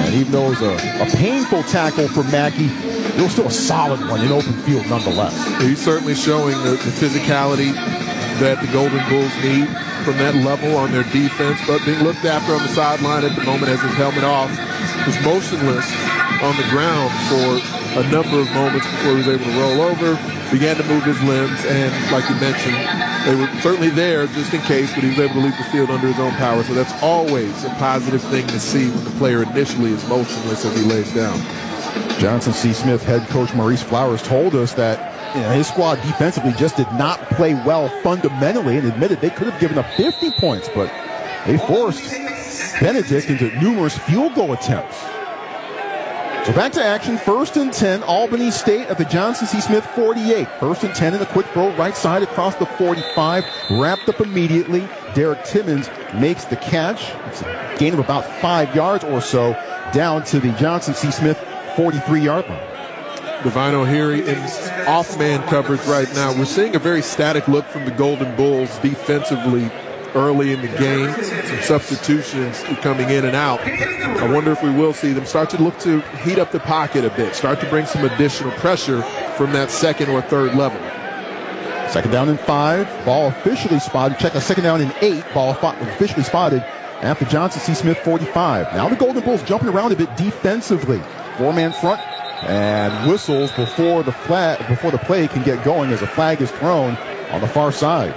And even though it was a painful tackle for Mackey, it was still a solid one in open field nonetheless. He's certainly showing the physicality that the Golden Bulls need from that level on their defense, but being looked after on the sideline at the moment as his helmet off, was motionless on the ground for a number of moments before he was able to roll over, began to move his limbs, and like you mentioned, they were certainly there just in case, but he was able to leave the field under his own power. So that's always a positive thing to see when the player initially is motionless as he lays down. Johnson C. Smith head coach Maurice Flowers told us that his squad defensively just did not play well fundamentally, and admitted they could have given up 50 points, but they forced Benedict into numerous field goal attempts. So back to action, 1st and 10, Albany State at the Johnson C. Smith 48. 1st and 10 in a quick throw right side across the 45, wrapped up immediately. Derek Timmons makes the catch. It's a gain of about 5 yards or so down to the Johnson C. Smith 43-yard line. Divine O'Leary in off-man coverage right now. We're seeing a very static look from the Golden Bulls defensively early in the game. Some substitutions coming in and out. I wonder if we will see them start to look to heat up the pocket a bit, start to bring some additional pressure from that second or third level. 2nd down and 5, ball officially spotted. Check a 2nd down and 8, ball officially spotted at the Johnson C. Smith 45. Now the Golden Bulls jumping around a bit defensively. 4-man front, and whistles before the play can get going as a flag is thrown on the far side.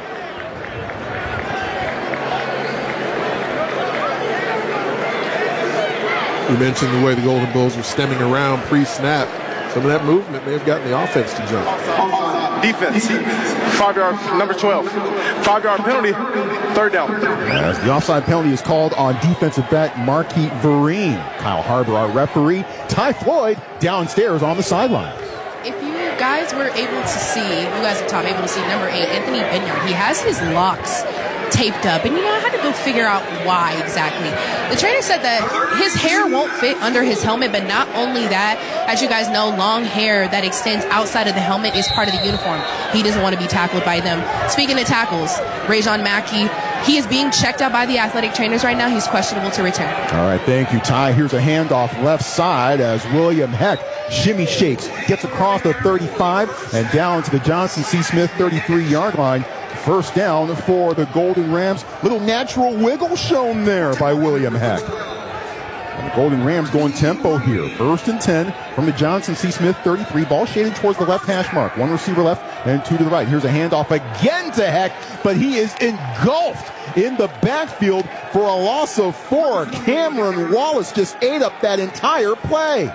You mentioned the way the Golden Bulls were stemming around pre-snap. Some of that movement may have gotten the offense to jump. Defense, 5-yard, number 12. 5-yard penalty, 3rd down. As the offside penalty is called on defensive back Marquis Vereen. Kyle Harbor, our referee. Ty Floyd downstairs on the sideline. If you guys were able to see, you guys at the top able to see number 8, Anthony Binyard, he has his locks taped up, and I had to go figure out why exactly. The trainer said that his hair won't fit under his helmet, but not only that, as you guys know, long hair that extends outside of the helmet is part of the uniform. He doesn't want to be tackled by them. Speaking of tackles, Rajon Mackey, he is being checked out by the athletic trainers right now. He's questionable to return. All right, thank you, Ty. Here's a handoff left side as William Heck shimmy shakes, gets across the 35 and down to the Johnson C. Smith 33-yard line. 1st down for the Golden Rams. Little natural wiggle shown there by William Heck. And the Golden Rams going tempo here. 1st and 10 from the Johnson C. Smith 33. Ball shaded towards the left hash mark. 1 receiver left and 2 to the right. Here's a handoff again to Heck, but he is engulfed in the backfield for a loss of 4. Cameron Wallace just ate up that entire play.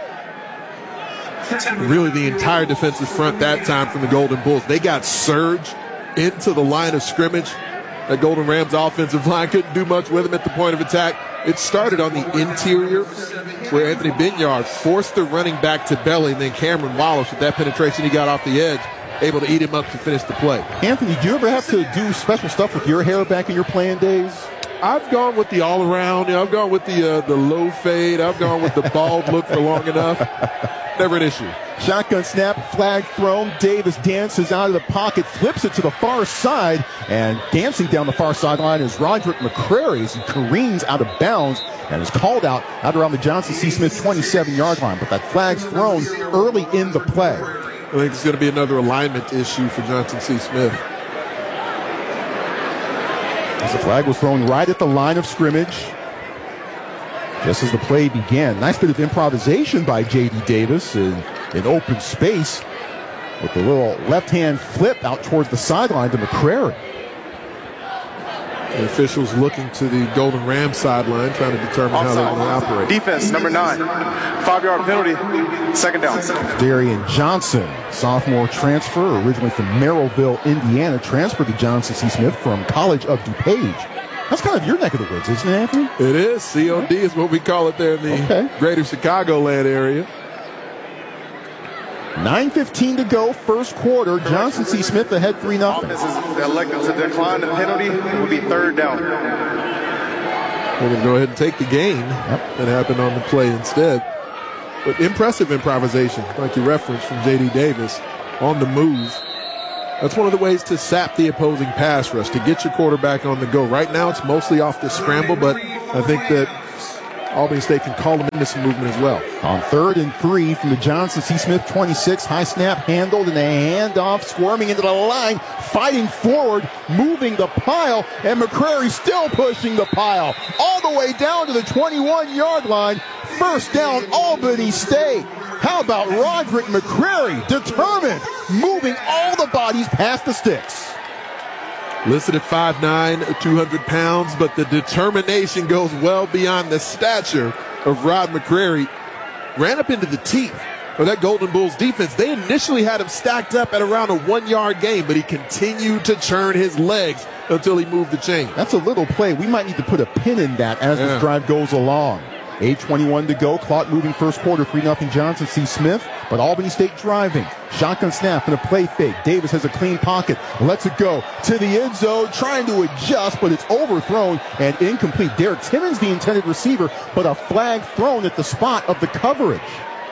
Really the entire defensive front that time from the Golden Bulls. They got surged into the line of scrimmage. That Golden Rams offensive line couldn't do much with him at the point of attack. It started on the interior where Anthony Binyard forced the running back to belly, and then Cameron Wallace, with that penetration he got off the edge, able to eat him up to finish the play. Anthony, do you ever have to do special stuff with your hair back in your playing days? I've gone with the all-around. I've gone with the low fade. I've gone with the bald look for long enough. Never an issue. Shotgun snap, flag thrown. Davis dances out of the pocket, flips it to the far side, and dancing down the far sideline is Roderick McCrary as he careens out of bounds and is called out around the Johnson C. Smith 27-yard line. But that flag's thrown early in the play. I think it's going to be another alignment issue for Johnson C. Smith. As the flag was thrown right at the line of scrimmage, just as the play began. Nice bit of improvisation by J.D. Davis in open space with the little left-hand flip out towards the sideline to McCrary. The officials looking to the Golden Rams sideline, trying to determine how they're going to operate. Defense, number 9. 5-yard penalty, 2nd down. Darian Johnson, sophomore transfer, originally from Merrillville, Indiana, transferred to Johnson C. Smith from College of DuPage. That's kind of your neck of the woods, isn't it, Anthony? It is. COD is what we call it there in the greater Chicagoland area. 9:15 to go, first quarter. Johnson C. Smith ahead 3-0. This is elected to decline the penalty. It will be 3rd down. We're going to go ahead and take the gain that happened on the play instead. But impressive improvisation, like you referenced from J.D. Davis, on the move. That's one of the ways to sap the opposing pass rush, to get your quarterback on the go. Right now it's mostly off the scramble, but I think that Albany State can call them into some movement as well. On 3rd and 3 from the Johnson C. Smith 26, high snap handled and a handoff, squirming into the line, fighting forward, moving the pile, and McCrary still pushing the pile all the way down to the 21-yard line. First down, Albany State. How about Roderick McCrary, determined, moving all the bodies past the sticks. Listed at 5'9", 200 pounds, but the determination goes well beyond the stature of Rod McCrary. Ran up into the teeth of that Golden Bulls defense. They initially had him stacked up at around a 1-yard gain, but he continued to churn his legs until he moved the chain. That's a little play. We might need to put a pin in that as this drive goes along. 8:21 to go. Clock moving first quarter. 3-0 Johnson C. Smith, but Albany State driving. Shotgun snap and a play fake. Davis has a clean pocket. Lets it go to the end zone. Trying to adjust, but it's overthrown and incomplete. Derek Timmons, the intended receiver, but a flag thrown at the spot of the coverage.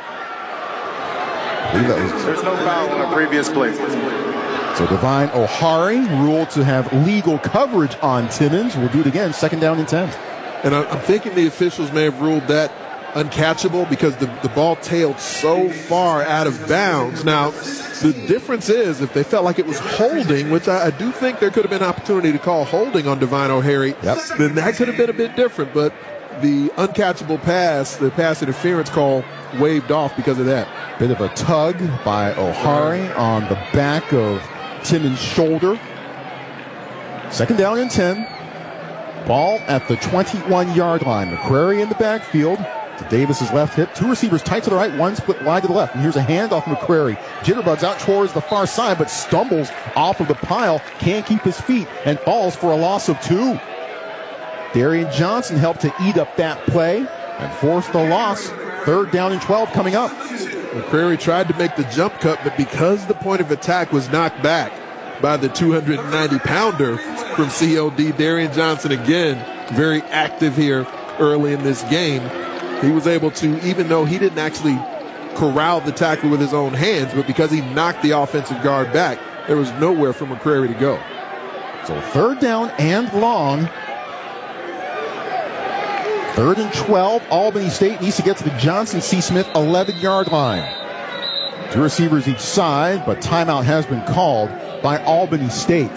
There's no foul on a previous play. So Divine O'Hari ruled to have legal coverage on Timmons. We'll do it again. 2nd down and 10. And I'm thinking the officials may have ruled that uncatchable because the ball tailed so far out of bounds. Now, the difference is if they felt like it was holding, which I do think there could have been an opportunity to call holding on Divine O'Hari, then that could have been a bit different. But the uncatchable pass, the pass interference call, waved off because of that. Bit of a tug by O'Hari on the back of Timmons' shoulder. 2nd down and 10. Ball at the 21-yard line. McCrary in the backfield to Davis's left hip. 2 receivers tight to the right, 1 split wide to the left. And here's a handoff from McCrary. Jitterbugs out towards the far side, but stumbles off of the pile. Can't keep his feet and falls for a loss of 2. Darian Johnson helped to eat up that play and forced the loss. 3rd down and 12 coming up. McCrary tried to make the jump cut, but because the point of attack was knocked back by the 290-pounder from COD, Darian Johnson again very active here early in this game. He was able to, even though he didn't actually corral the tackle with his own hands, but because he knocked the offensive guard back, there was nowhere for McCrary to go. So 3rd down and long. 3rd and 12. Albany State needs to get to the Johnson C. Smith 11-yard line. 2 receivers each side, but timeout has been called by Albany State.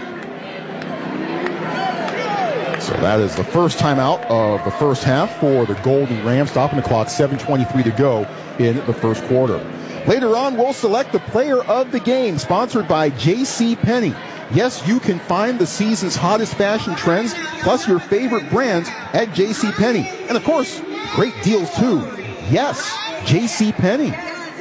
So that is the first timeout of the first half for the Golden Rams. Stopping the clock, 7:23 to go in the first quarter. Later on, we'll select the player of the game, sponsored by J.C. Penney. Yes, you can find the season's hottest fashion trends, plus your favorite brands at J.C. Penney. And of course, great deals too. Yes, J.C. Penney.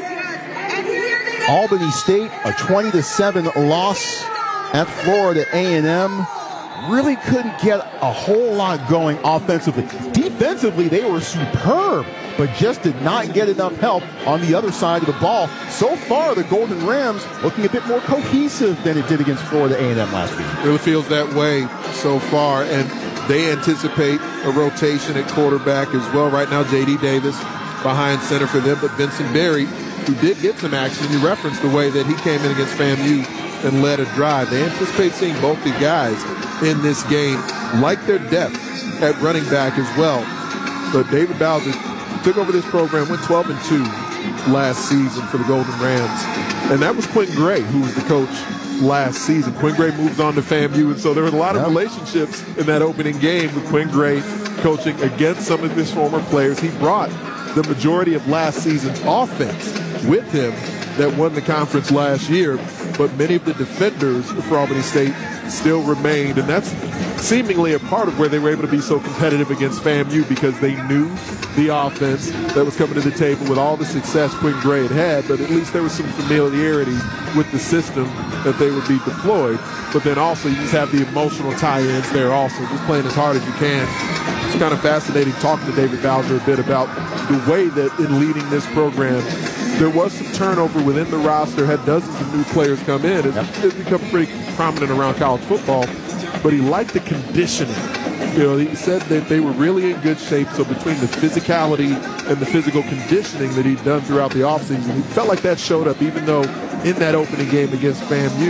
Albany State, a 20-7 loss at Florida A&M. Really couldn't get a whole lot going offensively. Defensively, they were superb, but just did not get enough help on the other side of the ball. So far, the Golden Rams looking a bit more cohesive than it did against Florida A&M last week. It really feels that way so far, and they anticipate a rotation at quarterback as well. Right now, J.D. Davis behind center for them, but Vincent Berry, who did get some action, you referenced the way that he came in against FAMU and led a drive. They anticipate seeing both the guys in this game, like their depth at running back as well. But David Bowser took over this program, went 12-2 last season for the Golden Rams. And that was Quinn Gray, who was the coach last season. Quinn Gray moves on to FAMU, and so there were a lot of relationships in that opening game with Quinn Gray coaching against some of his former players. He brought the majority of last season's offense with him that won the conference last year, but many of the defenders for Albany State still remained, and that's seemingly a part of where they were able to be so competitive against FAMU, because they knew the offense that was coming to the table with all the success Quinn Gray had, but at least there was some familiarity with the system that they would be deployed. But then also you just have the emotional tie-ins there also, just playing as hard as you can. It's kind of fascinating talking to David Bowser a bit about the way that in leading this program, there was some turnover within the roster, had dozens of new players come in. It's become pretty prominent around college football, but he liked the conditioning. You know, he said that they were really in good shape, so between the physicality and the physical conditioning that he'd done throughout the offseason, he felt like that showed up, even though in that opening game against FAMU,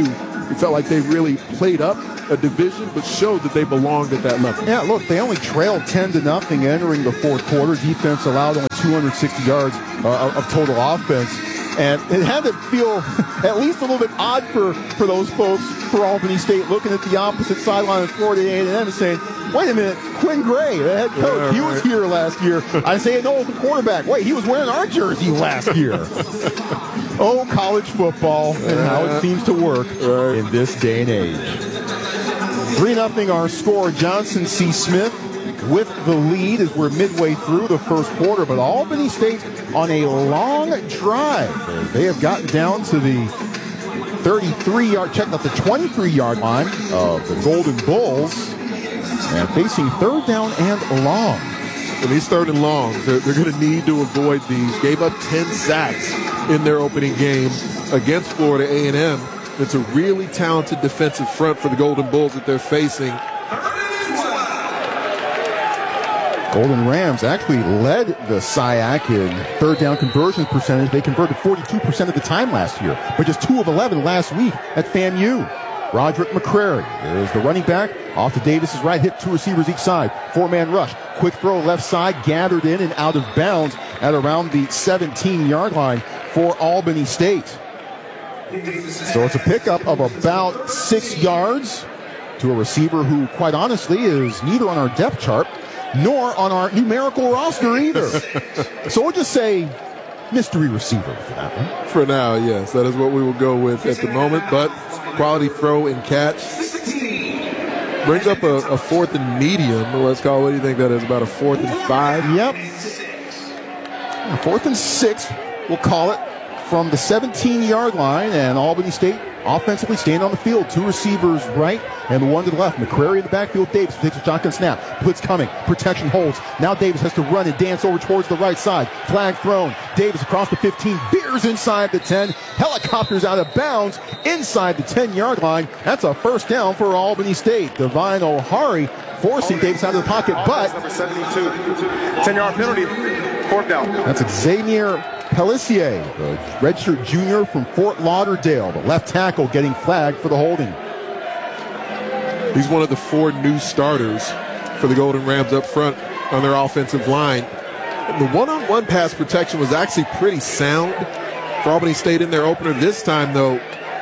He felt like they really played up a division, but showed that they belonged at that level. Yeah, look, they only trailed 10-0 entering the fourth quarter. Defense allowed only 260 yards of total offense. And it had to feel at least a little bit odd for those folks for Albany State looking at the opposite sideline of Florida A&M and saying, wait a minute, Quinn Gray, the head coach, he was here last year. Isaiah Knowles, the quarterback. Wait, he was wearing our jersey last year. Oh, college football and how it seems to work in this day and age. 3-0 our score. Johnson C. Smith with the lead as we're midway through the first quarter, but Albany State on a long drive. They have gotten down to the 33-yard, check out the 23-yard line of the Golden Bulls and facing third down and long. And these third and longs, they're going to need to avoid these. Gave up 10 sacks in their opening game against Florida A&M. It's a really talented defensive front for the Golden Bulls that they're facing. Golden Rams actually led the SIAC in third down conversion percentage. They converted 42% of the time last year, but just 2 of 11 last week at FAMU. Roderick McCrary, there's the running back, off to Davis's right, hit 2 receivers each side. 4-man rush, quick throw left side, gathered in and out of bounds at around the 17-yard line for Albany State. So it's a pickup of about 6 yards to a receiver who, quite honestly, is neither on our depth chart nor on our numerical roster either. So we'll just say mystery receiver for that one. For now, yes, that is what we will go with at the moment, but quality throw and catch. Brings up a 4th and medium. Let's call it, what do you think that is, about a 4th and 5? Yep. 4th and 6, we'll call it, from the 17-yard line, and Albany State offensively staying on the field. 2 receivers right and 1 to the left. McCrary in the backfield. Davis takes a shotgun snap. Blitz coming. Protection holds. Now Davis has to run and dance over towards the right side. Flag thrown. Davis across the 15. Veers inside the 10. Helicopters out of bounds inside the 10-yard line. That's a first down for Albany State. Divine O'Hari forcing Davis out of the pocket, but number 72, 10-yard penalty, 4th down. That's Xavier Pellissier, the redshirt junior from Fort Lauderdale, the left tackle getting flagged for the holding. He's one of the 4 new starters for the Golden Rams up front on their offensive line. The one-on-one pass protection was actually pretty sound for Albany State in their opener. This time, though,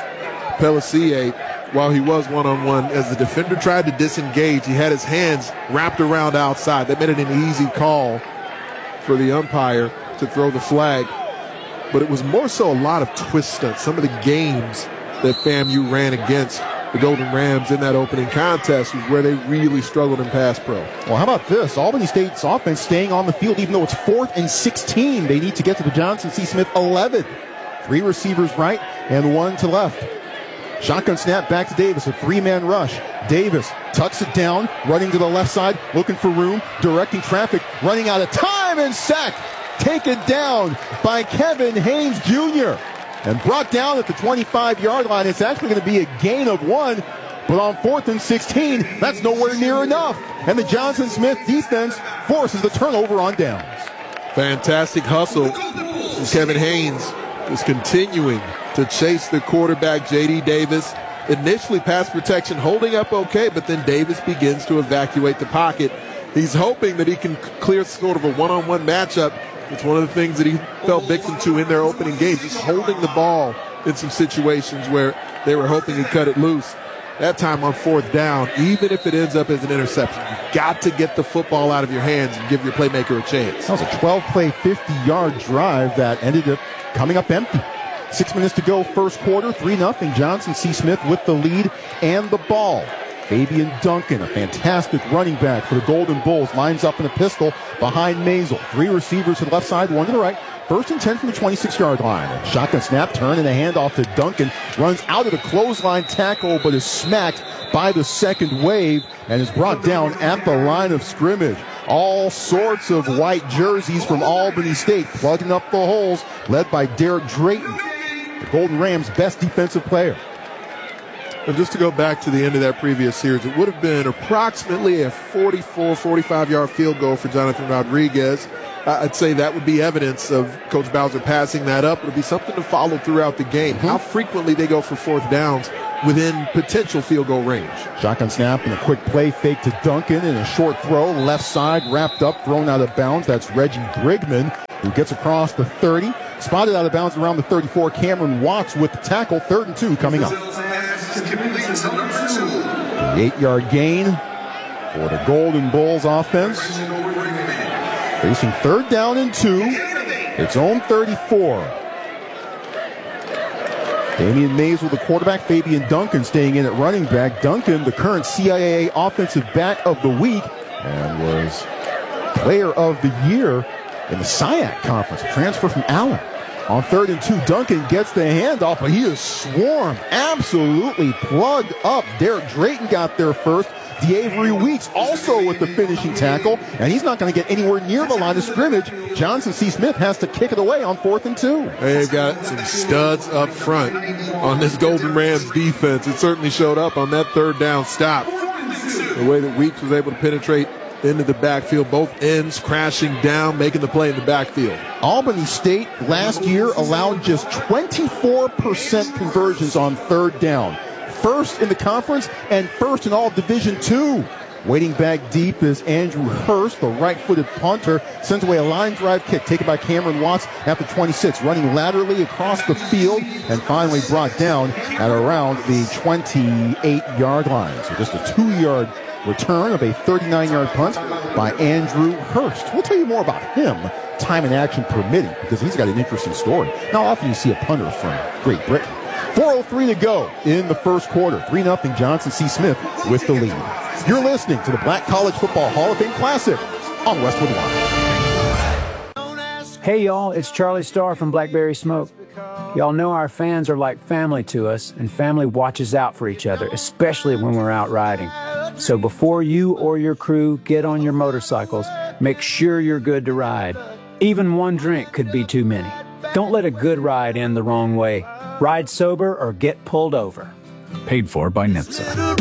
Pellissier, while he was one-on-one, as the defender tried to disengage, he had his hands wrapped around outside. That made it an easy call for the umpire to throw the flag. But it was more so a lot of twist stunts. Some of the games that FAMU ran against the Golden Rams in that opening contest was where they really struggled in pass pro. Well, how about this? Albany State's offense staying on the field, even though it's 4th and 16. They need to get to the Johnson C. Smith 11. 3 receivers right and 1 to left. Shotgun snap back to Davis, a 3-man rush. Davis tucks it down, running to the left side, looking for room, directing traffic, running out of time, and sacked. Taken down by Kevin Haynes Jr. and brought down at the 25-yard line. It's actually going to be a gain of 1, but on 4th and 16, that's nowhere near enough. And the Johnson Smith defense forces the turnover on downs. Fantastic hustle. Kevin Haynes is continuing to chase the quarterback, J.D. Davis. Initially pass protection holding up okay, but then Davis begins to evacuate the pocket. He's hoping that he can clear sort of a one-on-one matchup. It's one of the things that he fell victim to in their opening game, just holding the ball in some situations where they were hoping he'd cut it loose. That time on 4th down, even if it ends up as an interception, you've got to get the football out of your hands and give your playmaker a chance. That was a 12-play, 50-yard drive that ended up coming up empty. 6 minutes to go, first quarter, 3-0. Johnson C. Smith with the lead and the ball. Fabian Duncan, a fantastic running back for the Golden Bulls, lines up in a pistol behind Maisel. 3 receivers to the left side, 1 to the right. 1st and 10 from the 26-yard line. Shotgun snap, turn, and a handoff to Duncan. Runs out of the clothesline tackle, but is smacked by the second wave and is brought down at the line of scrimmage. All sorts of white jerseys from Albany State plugging up the holes, led by Derek Drayton, the Golden Rams' best defensive player. And just to go back to the end of that previous series, it would have been approximately a 44, 45-yard field goal for Jonathan Rodriguez I'd say that would be evidence of Coach Bowser passing that up. It would be something to follow throughout the game. How frequently they go for fourth downs within potential field goal range. Shotgun snap and a quick play fake to Duncan and a short throw, left side, wrapped up, thrown out of bounds. That's Reggie Brigman, who gets across the 30. Spotted out of bounds around the 34. Cameron Watts with the tackle. 3rd and 2 coming up. 8-yard gain for the Golden Bulls offense. Facing 3rd down and 2. Its own 34. Damian Mays with the quarterback. Fabian Duncan staying in at running back. Duncan, the current CIAA Offensive Back of the Week, and was Player of the Year in the SIAC Conference. A transfer from Allen. On 3rd and 2, Duncan gets the handoff, but he is swarmed, absolutely plugged up. Derek Drayton got there first. DeAvery Weeks also with the finishing tackle, and he's not going to get anywhere near the line of scrimmage. Johnson C. Smith has to kick it away on 4th and 2. They've got some studs up front on this Golden Rams defense. It certainly showed up on that 3rd down stop. The way that Weeks was able to penetrate into the backfield, both ends crashing down, making the play in the backfield. Albany State last year allowed just 24% conversions on 3rd down. First in the conference and first in all Division II. Waiting back deep is Andrew Hurst, the right-footed punter, sends away a line drive kick taken by Cameron Watts at the 26, running laterally across the field and finally brought down at around the 28-yard line. So just a 2-yard return of a 39-yard punt by Andrew Hurst. We'll tell you more about him, time and action permitting, because he's got an interesting story. Now, often you see a punter from Great Britain. 4:03 to go in the first quarter. 3-0 Johnson C. Smith with the lead. You're listening to the Black College Football Hall of Fame Classic on Westwood One. Hey, y'all, it's Charlie Starr from Blackberry Smoke. Y'all know our fans are like family to us, and family watches out for each other, especially when we're out riding. So before you or your crew get on your motorcycles, make sure you're good to ride. Even one drink could be too many. Don't let a good ride end the wrong way. Ride sober or get pulled over. Paid for by NHTSA.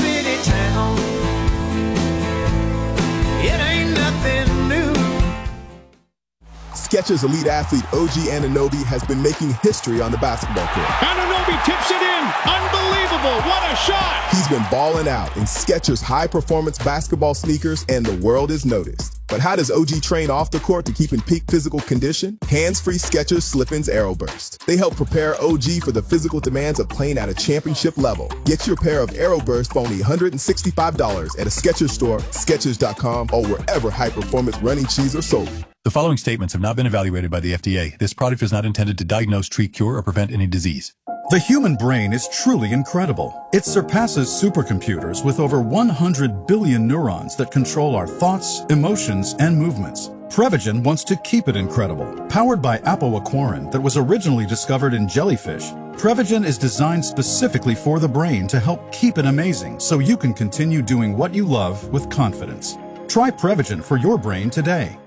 Skechers elite athlete OG Anunoby has been making history on the basketball court. Anunoby tips it in. Unbelievable. What a shot. He's been balling out in Skechers high-performance basketball sneakers, and the world is noticed. But how does OG train off the court to keep in peak physical condition? Hands-free Skechers Slip-ins AeroBurst. They help prepare OG for the physical demands of playing at a championship level. Get your pair of AeroBurst for only $165 at a Skechers store, Skechers.com, or wherever high-performance running shoes are sold. The following statements have not been evaluated by the FDA. This product is not intended to diagnose, treat, cure, or prevent any disease. The human brain is truly incredible. It surpasses supercomputers with over 100 billion neurons that control our thoughts, emotions, and movements. Prevagen wants to keep it incredible. Powered by apoaquarin that was originally discovered in jellyfish, Prevagen is designed specifically for the brain to help keep it amazing so you can continue doing what you love with confidence. Try Prevagen for your brain today.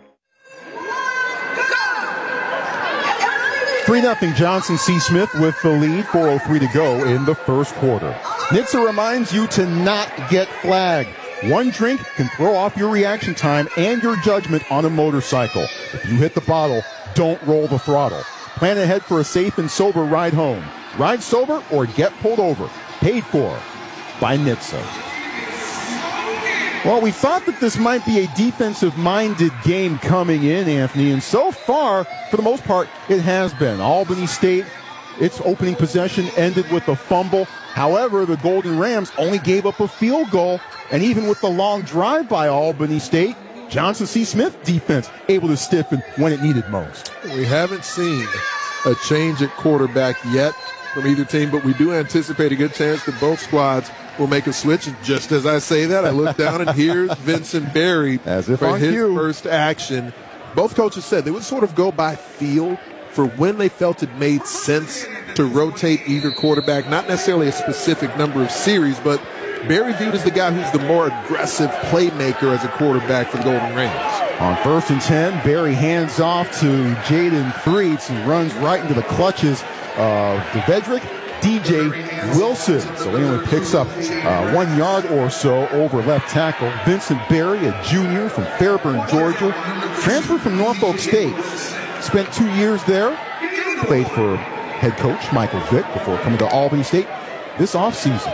3-0 Johnson C. Smith with the lead. 4:03 to go in the first quarter. NHTSA reminds you to not get flagged. One drink can throw off your reaction time and your judgment on a motorcycle. If you hit the bottle, don't roll the throttle. Plan ahead for a safe and sober ride home. Ride sober or get pulled over. Paid for by NHTSA. Well, we thought that this might be a defensive-minded game coming in, Anthony, and so far, for the most part, it has been. Albany State, its opening possession ended with a fumble. However, the Golden Rams only gave up a field goal, and even with the long drive by Albany State, Johnson C. Smith defense able to stiffen when it needed most. We haven't seen a change at quarterback yet from either team, but we do anticipate a good chance that both squads will make a switch. And just as I say that, I look down and here's Vincent Berry as if for on his cue. First action. Both coaches said they would sort of go by feel for when they felt it made sense to rotate either quarterback, not necessarily a specific number of series, but Berry viewed as the guy who's the more aggressive playmaker as a quarterback for the Golden Rams. On 1st and 10, Berry hands off to Jaden Threets and runs right into the clutches of DeVedrick DJ Wilson. So he only picks up 1 yard or so over left tackle. Vincent Berry, a junior from Fairburn, Georgia, transferred from Norfolk State. Spent 2 years there. Played for head coach Michael Vick before coming to Albany State this offseason.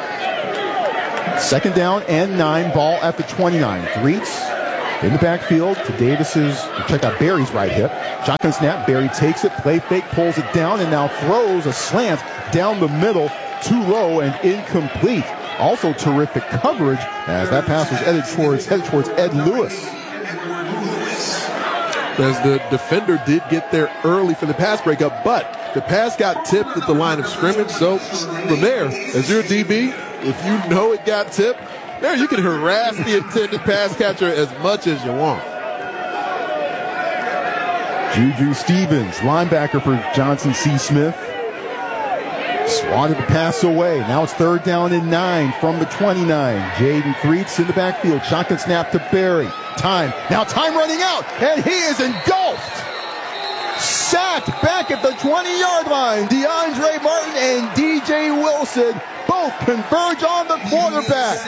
2nd down and 9, ball at the 29. Threets in the backfield to Davis's, check out Berry's right hip. Shotgun snap, Berry takes it, play fake, pulls it down, and now throws a slant down the middle, too low and incomplete. Also terrific coverage as that pass was headed towards Ed Lewis. As the defender did get there early for the pass breakup, but the pass got tipped at the line of scrimmage. So from there, as your DB, if you know it got tipped, there you can harass the intended pass catcher as much as you want. Juju Stevens, linebacker for Johnson C. Smith, swatted the pass away. Now it's 3rd down and 9 from the 29. Jaden Threets in the backfield. Shotgun snap to Berry. Time running out, and he is engulfed. Sacked back at the 20-yard line. DeAndre Martin and DJ Wilson both converge on the quarterback.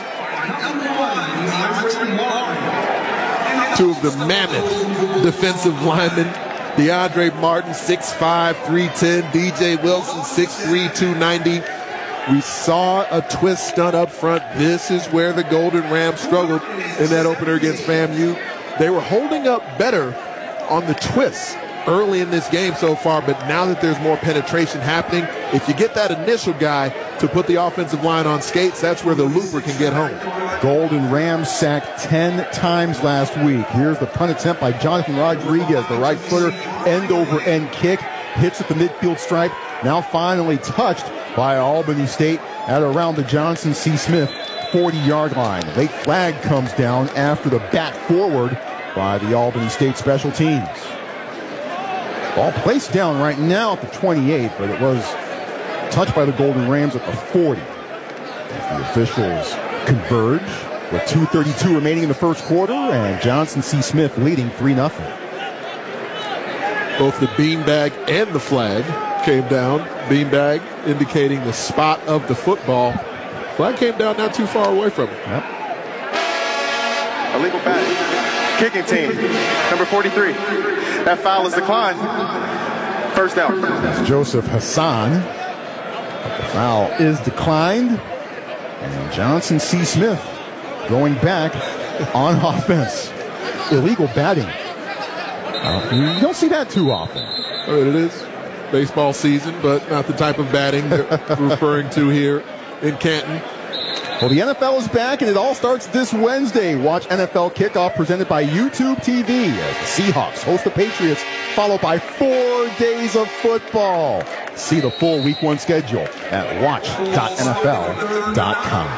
Two of the mammoth defensive linemen. DeAndre Martin, 6'5", 310. DJ Wilson, 6'3", 290. We saw a twist stunt up front. This is where the Golden Rams struggled in that opener against FAMU. They were holding up better on the twists early in this game so far, but now that there's more penetration happening, if you get that initial guy to put the offensive line on skates, that's where the looper can get home. Golden Rams sacked 10 times last week. Here's the punt attempt by Jonathan Rodriguez, the right footer, end-over-end kick, hits at the midfield stripe, now finally touched by Albany State at around the Johnson C. Smith 40-yard line. Late flag comes down after the back forward by the Albany State special teams. Ball placed down right now at the 28, but it was touched by the Golden Rams at the 40. The officials converge with 2:32 remaining in the first quarter, and Johnson C. Smith leading 3-0. Both the beanbag and the flag came down. Beanbag indicating the spot of the football. Flag came down not too far away from it. Yep. Illegal pass. Kicking team, number 43. That foul is declined. 1st down. That's Joseph Hassan. The foul is declined. And Johnson C. Smith going back on offense. Illegal batting. You don't see that too often. I mean, it is baseball season, but not the type of batting they're referring to here in Canton. Well, the NFL is back, and it all starts this Wednesday. Watch NFL Kickoff presented by YouTube TV as the Seahawks host the Patriots, followed by 4 days of football. See the full Week 1 schedule at watch.nfl.com.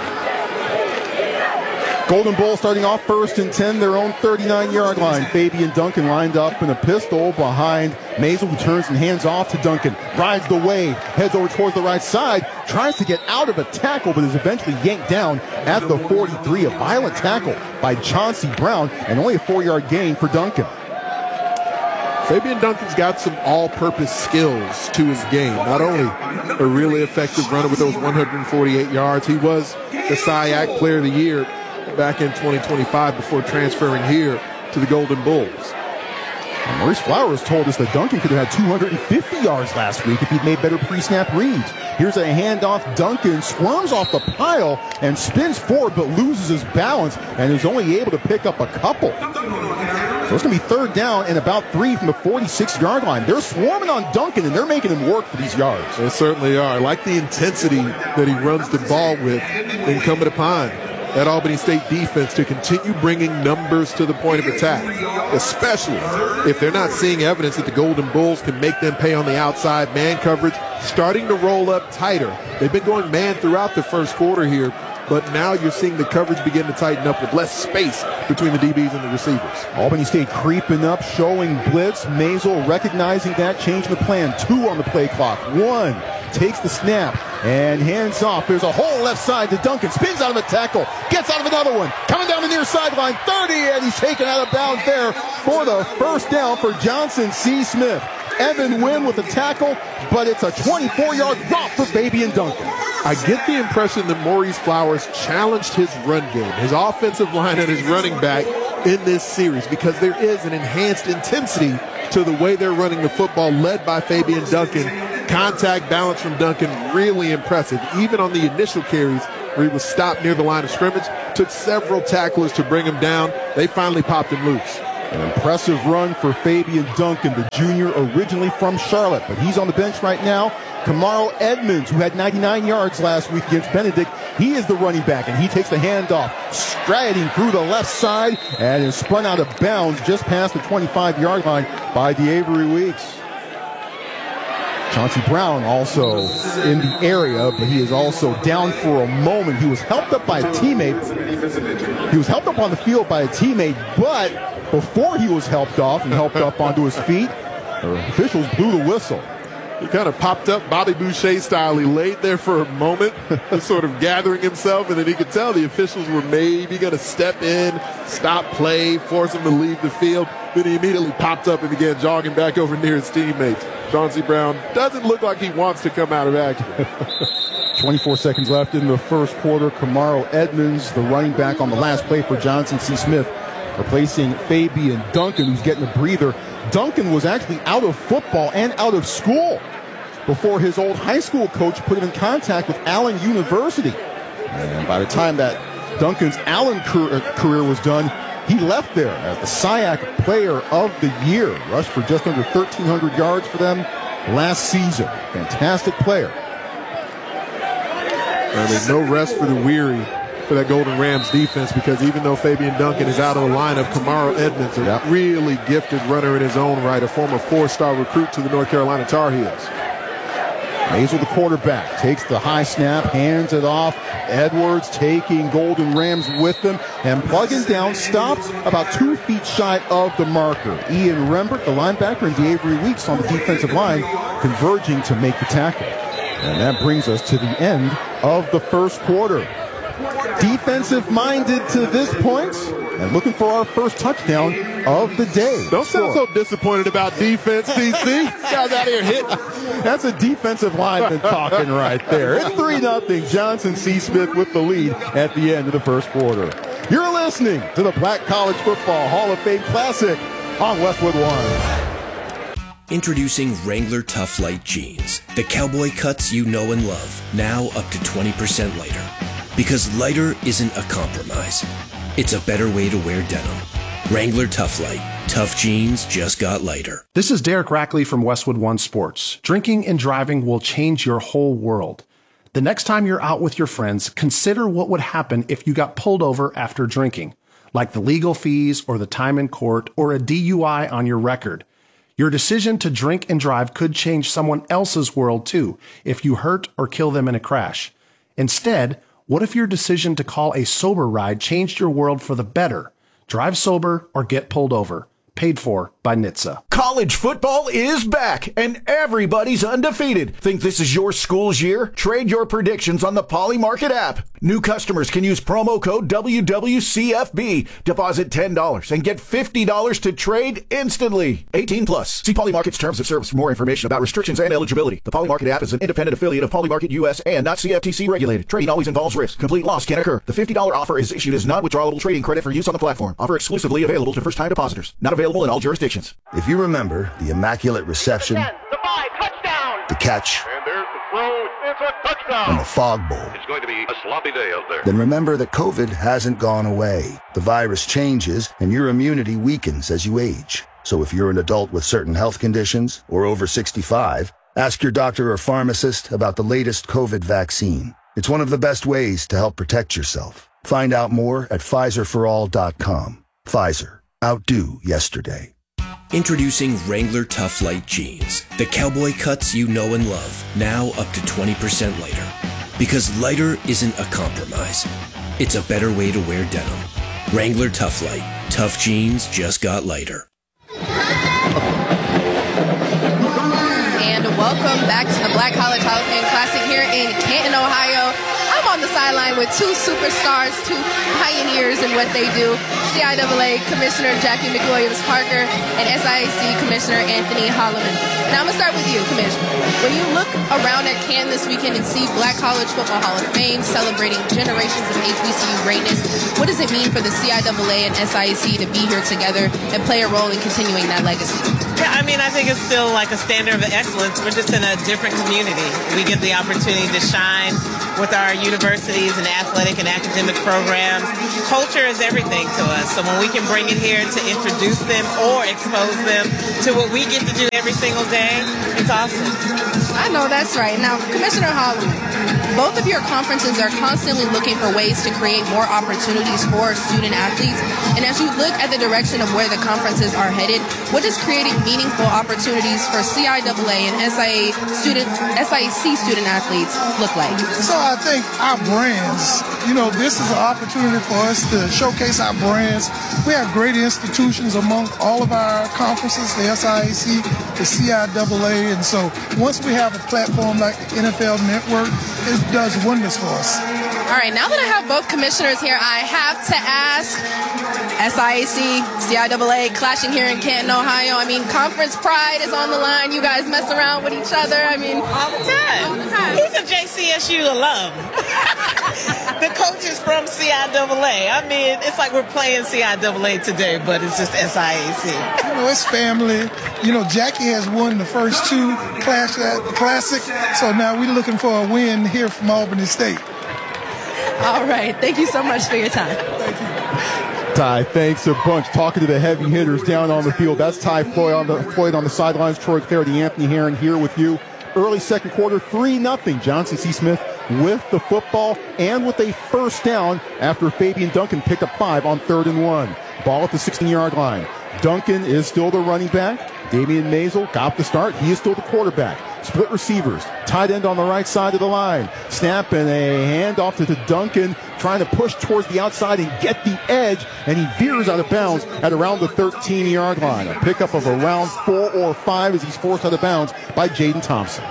Golden Bull starting off 1st and 10, their own 39-yard line. Fabian Duncan lined up in a pistol behind Maisel, who turns and hands off to Duncan. Rides the wave, heads over towards the right side, tries to get out of a tackle, but is eventually yanked down at the 43. A violent tackle by Chauncey Brown, and only a 4-yard gain for Duncan. Fabian Duncan's got some all-purpose skills to his game. Not only a really effective runner with those 148 yards, he was the SIAC Player of the Year back in 2025 before transferring here to the Golden Bulls. And Maurice Flowers told us that Duncan could have had 250 yards last week if he'd made better pre-snap reads. Here's a handoff. Duncan squirms off the pile and spins forward, but loses his balance and is only able to pick up a couple. So it's going to be 3rd down and about 3 from the 46-yard line. They're swarming on Duncan, and they're making him work for these yards. They certainly are. I like the intensity that he runs the ball with, incumbent upon that Albany State defense to continue bringing numbers to the point of attack, especially if they're not seeing evidence that the Golden Bulls can make them pay on the outside. Man coverage starting to roll up tighter. They've been going man throughout the first quarter here, but now you're seeing the coverage begin to tighten up with less space between the DBs and the receivers. Albany State creeping up, showing blitz. Maisel recognizing that, changing the plan. 2 on the play clock. 1 takes the snap and hands off. There's a hole left side to Duncan. Spins out of a tackle. Gets out of another one. Coming down the near sideline. 30, and he's taken out of bounds there for the 1st down for Johnson C. Smith. Evan Wynn with a tackle, but it's a 24-yard drop for Fabian Duncan. I get the impression that Maurice Flowers challenged his run game, his offensive line and his running back in this series, because there is an enhanced intensity to the way they're running the football, led by Fabian Duncan. Contact balance from Duncan, really impressive. Even on the initial carries where he was stopped near the line of scrimmage, took several tacklers to bring him down. They finally popped him loose. An impressive run for Fabian Duncan, the junior originally from Charlotte, but he's on the bench right now. Kamaro Edmonds, who had 99 yards last week against Benedict, he is the running back, and he takes the handoff, striding through the left side, and is spun out of bounds just past the 25-yard line by DeAvery Weeks. Chauncey Brown also in the area, but he is also down for a moment. He was helped up by a teammate. He was helped up on the field by a teammate, but before he was helped off and helped up onto his feet, the officials blew the whistle. He kind of popped up Bobby Boucher style. He laid there for a moment, just sort of gathering himself, and then he could tell the officials were maybe going to step in, stop play, force him to leave the field. Then he immediately popped up and began jogging back over near his teammates. Chauncey Brown doesn't look like he wants to come out of action. 24 seconds left in the first quarter. Kamaro Edmonds, the running back on the last play for Johnson C. Smith, replacing Fabian Duncan, who's getting a breather. Duncan was actually out of football and out of school before his old high school coach put him in contact with Allen University. And by the time that Duncan's Allen career was done, he left there as the SIAC Player of the Year. Rushed for just under 1,300 yards for them last season. Fantastic player. And there's no rest for the weary for that Golden Rams defense, because even though Fabian Duncan is out of the lineup, Kamaro Edmonds, a really gifted runner in his own right, a former 4-star recruit to the North Carolina Tar Heels. Maisel, the quarterback, takes the high snap, hands it off. Edwards taking Golden Rams with him and plugging down, stopped about 2 feet shy of the marker. Ian Rembert, the linebacker, and DeAvery Weeks on the defensive line converging to make the tackle. And that brings us to the end of the first quarter. Defensive-minded to this point, and looking for our first touchdown of the day. Don't sound so disappointed about defense, DC. Guys out here hitting. That's a defensive lineman talking right there. It's 3-0. Johnson C. Smith with the lead at the end of the first quarter. You're listening to the Black College Football Hall of Fame Classic on Westwood One. Introducing Wrangler Tough Light Jeans. The cowboy cuts you know and love. Now up to 20% lighter. Because lighter isn't a compromise. It's a better way to wear denim. Wrangler Tough Light. Tough jeans just got lighter. This is Derek Rackley from Westwood One Sports. Drinking and driving will change your whole world. The next time you're out with your friends, consider what would happen if you got pulled over after drinking, like the legal fees or the time in court or a DUI on your record. Your decision to drink and drive could change someone else's world too if you hurt or kill them in a crash. Instead, what if your decision to call a sober ride changed your world for the better? Drive sober or get pulled over. Paid for by NHTSA. College football is back, and everybody's undefeated. Think this is your school's year? Trade your predictions on the Polymarket app. New customers can use promo code WWCFB. Deposit $10 and get $50 to trade instantly. 18 plus. See Polymarket's terms of service for more information about restrictions and eligibility. The Polymarket app is an independent affiliate of Polymarket US and not CFTC regulated. Trading always involves risk. Complete loss can occur. The $50 offer is issued as non-withdrawable trading credit for use on the platform. Offer exclusively available to first-time depositors. Not available in all jurisdictions. If you remember the immaculate reception, the catch, and there's the throw, it's a touchdown, and the fog bowl, it's going to be a sloppy day out there. Then remember that COVID hasn't gone away. The virus changes, and your immunity weakens as you age. So if you're an adult with certain health conditions or over 65, ask your doctor or pharmacist about the latest COVID vaccine. It's one of the best ways to help protect yourself. Find out more at PfizerForAll.com. Pfizer. Outdo yesterday. Introducing Wrangler Tough Light Jeans. The cowboy cuts you know and love. Now up to 20% lighter. Because lighter isn't a compromise. It's a better way to wear denim. Wrangler Tough Light. Tough jeans just got lighter. And welcome back to the Black College Hall of Fame Classic here in Canton, Ohio. I'm on the sideline with two superstars, two pioneers in what they do. CIAA Commissioner Jackie McWilliams-Parker and SIAC Commissioner Anthony Holloman. Now I'm going to start with you, Commissioner. When you look around at Canton this weekend and see Black College Football Hall of Fame celebrating generations of HBCU greatness, what does it mean for the CIAA and SIAC to be here together and play a role in continuing that legacy? Yeah, I mean, I think it's still like a standard of excellence. We're just in a different community. We get the opportunity to shine with our universities and athletic and academic programs. Culture is everything to us. So when we can bring it here to introduce them or expose them to what we get to do every single day, it's awesome. I know that's right. Now, Commissioner Holloman, both of your conferences are constantly looking for ways to create more opportunities for student athletes. And as you look at the direction of where the conferences are headed, what does creating meaningful opportunities for CIAA and SIAC student athletes look like? So I think our brands, this is an opportunity for us to showcase our brands. We have great institutions among all of our conferences, the SIAC, the CIAA, and so once we have a platform like the NFL Network, it does wonders for us. All right, now that I have both commissioners here, I have to ask, SIAC, CIAA clashing here in Canton, Ohio. I mean, conference pride is on the line. You guys mess around with each other. I mean, all the time. He's a JCSU alum. The coach is from CIAA. I mean, it's like we're playing CIAA today, but it's just SIAC. It's family. Jackie has won the first two Classic, so now we're looking for a win here from Albany State. All right. Thank you so much for your time. Thank you. Ty, thanks a bunch. Talking to the heavy hitters down on the field. That's Ty Floyd on the sidelines. Troy Clarity, Anthony Herron here with you. Early second quarter, 3-0. Johnson C. Smith with the football and with a first down after Fabian Duncan picked up 5 on 3rd and 1. Ball at the 16-yard line. Duncan is still the running back. Damian Maisel got the start. He is still the quarterback. Split receivers. Tight end on the right side of the line. Snap and a handoff to Duncan, trying to push towards the outside and get the edge, and he veers out of bounds at around the 13-yard line. A pickup of around 4 or 5 as he's forced out of bounds by Jaden Thompson.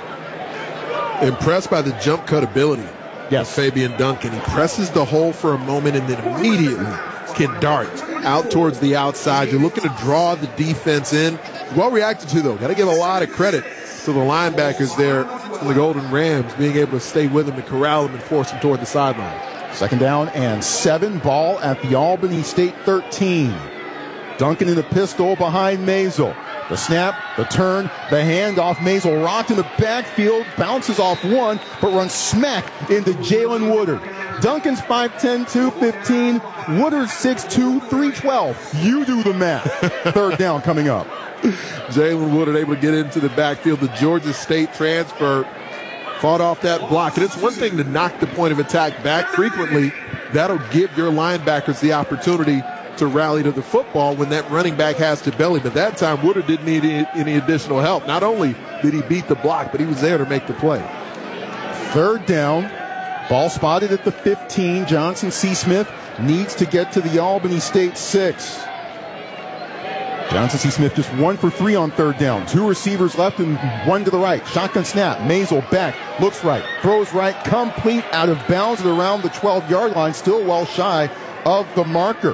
Impressed by the jump cut ability of Fabian Duncan. He presses the hole for a moment and then immediately can dart out towards the outside. You're looking to draw the defense in. Well reacted to, though. Got to give a lot of credit to the linebackers there from the Golden Rams being able to stay with him and corral him and force him toward the sideline. 2nd down and 7. Ball at the Albany State 13. Duncan in the pistol behind Maisel. The snap, the turn, the handoff. Maisel rocked in the backfield, bounces off one, but runs smack into Jalen Woodard. Duncan's 5'10", 215. Woodard 6'2", 312. You do the math. 3rd down coming up. Jalen Woodard able to get into the backfield. The Georgia State transfer fought off that block. And it's one thing to knock the point of attack back frequently. That'll give your linebackers the opportunity to rally to the football when that running back has to belly. But that time, Woodard didn't need any additional help. Not only did he beat the block, but he was there to make the play. 3rd down. Ball spotted at the 15. Johnson C. Smith needs to get to the Albany State 6. Johnson C. Smith just 1 for 3 on 3rd down. 2 receivers left and 1 to the right. Shotgun snap. Maisel back. Looks right. Throws right. Complete out of bounds at around the 12-yard line. Still well shy of the marker.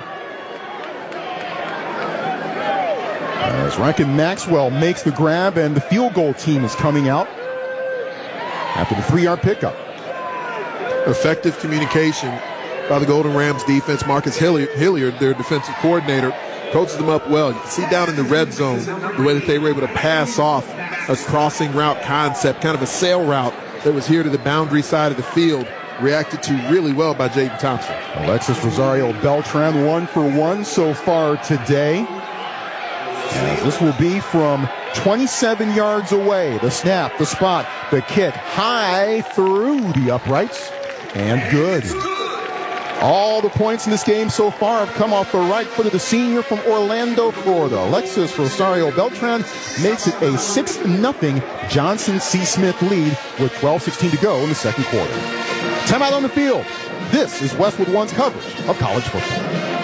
As Rankin Maxwell makes the grab, and the field goal team is coming out after the 3-yard pickup. Effective communication by the Golden Rams defense. Marcus Hilliard, their defensive coordinator, coaches them up well. You can see down in the red zone the way that they were able to pass off a crossing route concept, kind of a sail route that was here to the boundary side of the field, reacted to really well by Jaden Thompson. Alexis Rosario Beltran 1 for 1 so far today. And this will be from 27 yards away. The snap, the spot, the kick, high through the uprights, and good. All the points in this game so far have come off the right foot of the senior from Orlando, Florida. Alexis Rosario Beltran makes it a 6-0 Johnson C. Smith lead with 12:16 to go in the second quarter. Timeout on the field. This is Westwood One's coverage of college football.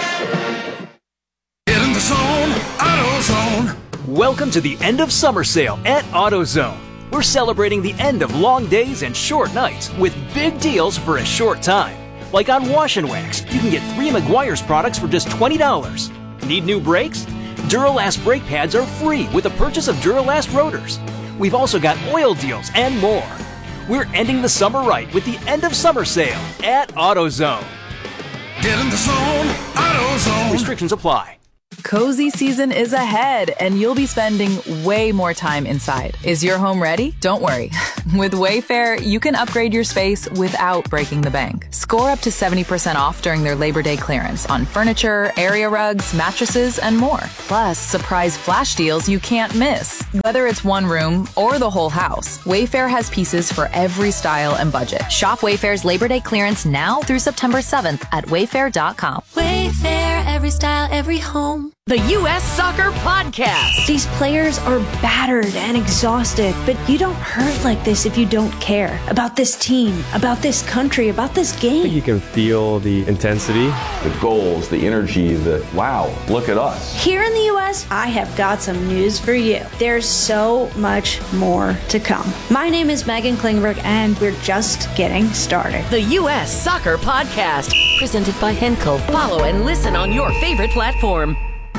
Get in the zone, AutoZone. Welcome to the end of summer sale at AutoZone. We're celebrating the end of long days and short nights with big deals for a short time. Like on Wash and Wax, you can get 3 Meguiar's products for just $20. Need new brakes? Duralast brake pads are free with the purchase of Duralast rotors. We've also got oil deals and more. We're ending the summer right with the end of summer sale at AutoZone. Get in the zone, AutoZone. Restrictions apply. Cozy season is ahead, and you'll be spending way more time inside. Is your home ready? Don't worry. With Wayfair, you can upgrade your space without breaking the bank. Score up to 70% off during their Labor Day clearance on furniture, area rugs, mattresses, and more. Plus, surprise flash deals you can't miss. Whether it's one room or the whole house, Wayfair has pieces for every style and budget. Shop Wayfair's Labor Day clearance now through September 7th at wayfair.com. Wayfair, every style, every home. The U.S. Soccer Podcast. These players are battered and exhausted, but you don't hurt like this if you don't care about this team, about this country, about this game. You can feel the intensity, the goals, the energy, the wow, look at us. Here in the U.S., I have got some news for you. There's so much more to come. My name is Megan Klingberg, and we're just getting started. The U.S. Soccer Podcast, presented by Henkel. Follow and listen on your favorite platform.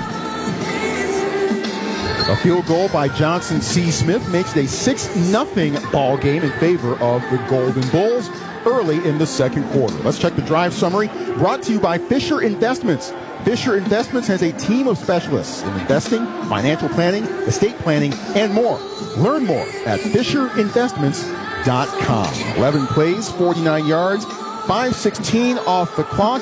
A field goal by Johnson C. Smith makes it a 6-0 ball game in favor of the Golden Bulls early in the second quarter. Let's check the drive summary brought to you by Fisher Investments. Fisher Investments has a team of specialists in investing, financial planning, estate planning, and more. Learn more at FisherInvestments.com. 11 plays, 49 yards, 5:16 off the clock.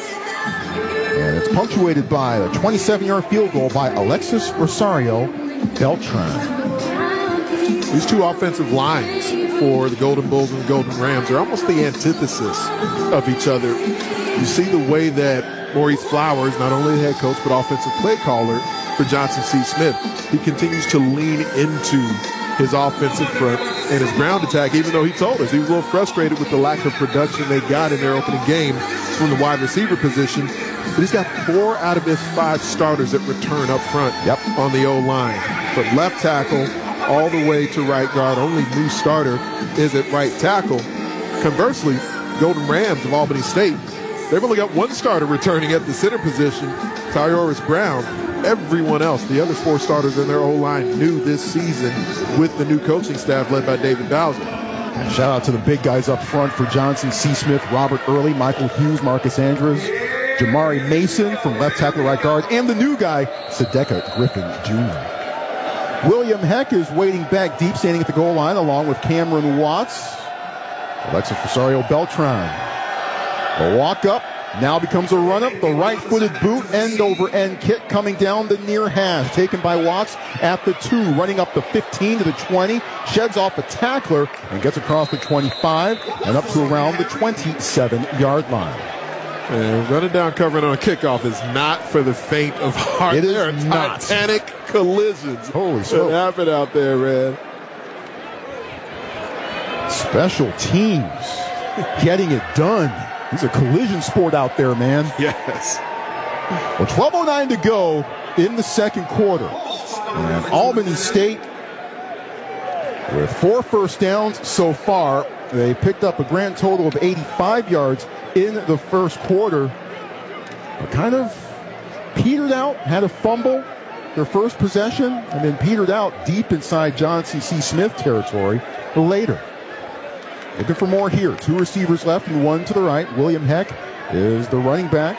And it's punctuated by a 27-yard field goal by Alexis Rosario Beltran. These two offensive lines for the Golden Bulls and the Golden Rams are almost the antithesis of each other. You see the way that Maurice Flowers, not only the head coach but offensive play caller for Johnson C. Smith, he continues to lean into his offensive front and his ground attack, even though he told us he was a little frustrated with the lack of production they got in their opening game from the wide receiver position. But he's got 4 out of his 5 starters that return up front on the O-line. From left tackle all the way to right guard, only new starter is at right tackle. Conversely, Golden Rams of Albany State, they've only got 1 starter returning at the center position, Tyrorus Brown. Everyone else, the other 4 starters in their O-line, new this season with the new coaching staff led by David Bowser. And shout out to the big guys up front for Johnson C. Smith, Robert Early, Michael Hughes, Marcus Andrews, Jamari Mason from left tackle, right guard, and the new guy, Sadeka Griffin Jr. William Heck is waiting back deep, standing at the goal line, along with Cameron Watts. Alexis Rosario Beltran. A walk up now becomes a run up. The right-footed boot, end-over-end kick coming down the near hash, taken by Watts at the 2, running up the 15 to the 20, sheds off a tackler and gets across the 25 and up to around the 27-yard line. And running down covering on a kickoff is not for the faint of heart. It is there are not. Titanic collisions Holy smoke. that happen out there, man. Special teams getting it done. It's a collision sport out there, man. Yes. Well, 12:09 to go in the second quarter. And Albany State, with 4 first downs so far, they picked up a grand total of 85 yards in the first quarter. But kind of petered out, had a fumble their first possession, and then petered out deep inside Johnson C. Smith territory later. Looking for more here. 2 receivers left and 1 to the right. William Heck is the running back.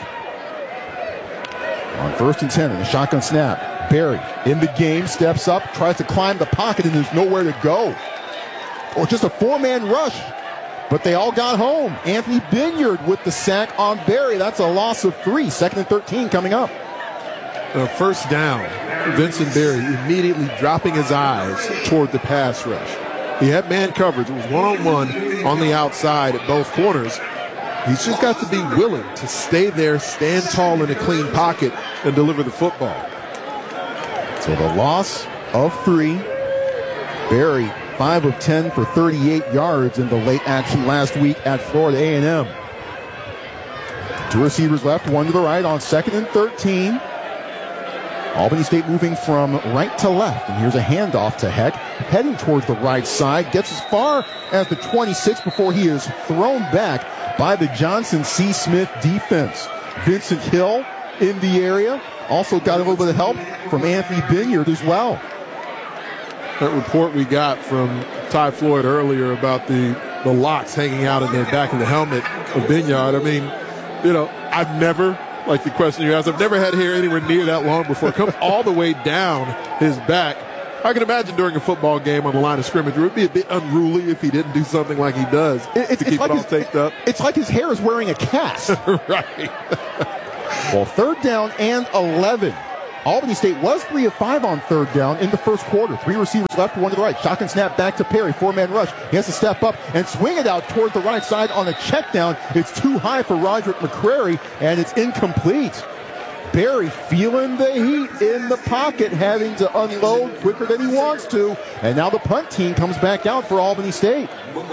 On 1st and 10 and a shotgun snap. Barry in the game, steps up, tries to climb the pocket, and there's nowhere to go. Or just a 4-man rush. But they all got home. Anthony Binyard with the sack on Barry. That's a loss of 3. 2nd and 13 coming up. First down. Vincent Barry immediately dropping his eyes toward the pass rush. He had man coverage. It was one-on-one on the outside at both corners. He's just got to be willing to stay there, stand tall in a clean pocket, and deliver the football. So the loss of 3. Barry, 5 of 10 for 38 yards in the late action last week at Florida A&M. 2 receivers left, 1 to the right on 2nd and 13. Albany State moving from right to left. And here's a handoff to Heck, heading towards the right side. Gets as far as the 26 before he is thrown back by the Johnson C. Smith defense. Vincent Hill in the area. Also got a little bit of help from Anthony Binyard as well. That report we got from Ty Floyd earlier about the locks hanging out in the back of the helmet of Binyard. I mean, I've never, like the question you asked, I've never had hair anywhere near that long before. It comes all the way down his back. I can imagine during a football game on the line of scrimmage, it would be a bit unruly if he didn't do something like he does to keep it all taped up. It's like his hair is wearing a cast. Right. Well, 3rd down and 11. Albany State was 3 of 5 on 3rd down in the first quarter. 3 receivers left, 1 to the right. Shotgun snap back to Perry. 4-man rush. He has to step up and swing it out towards the right side on a check down. It's too high for Roderick McCrary, and it's incomplete. Barry feeling the heat in the pocket, having to unload quicker than he wants to. And now the punt team comes back out for Albany State.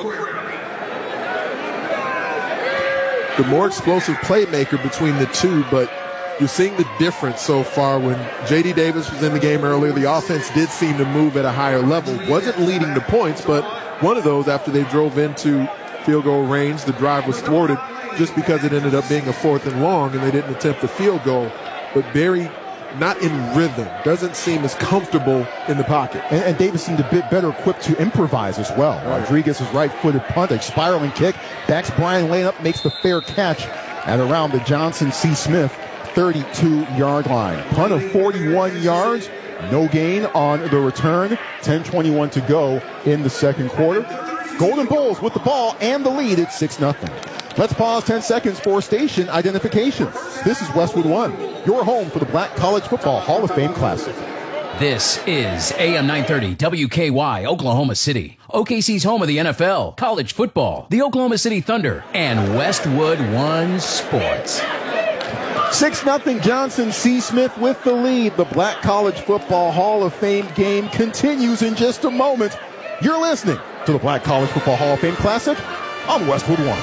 The more explosive playmaker between the two, but you're seeing the difference so far. When J.D. Davis was in the game earlier, the offense did seem to move at a higher level. Wasn't leading to points, but one of those, after they drove into field goal range, the drive was thwarted just because it ended up being a 4th and long, and they didn't attempt the field goal. But Barry, not in rhythm, doesn't seem as comfortable in the pocket. And Davis seemed a bit better equipped to improvise as well. Right. Rodriguez's right-footed punt, a spiraling kick, backs Brian Lane up, makes the fair catch at around the Johnson C. Smith 32-yard line. Punt of 41 yards, no gain on the return. 10:21 to go in the second quarter. Golden Bulls with the ball and the lead at 6-0. Let's pause 10 seconds for station identification. This is Westwood One, your home for the Black College Football Hall of Fame Classic. This is AM 930 WKY, Oklahoma City. OKC's home of the NFL, college football, the Oklahoma City Thunder, and Westwood One Sports. 6-0 Johnson C. Smith with the lead. The Black College Football Hall of Fame game continues in just a moment. You're listening to the Black College Football Hall of Fame Classic on Westwood One.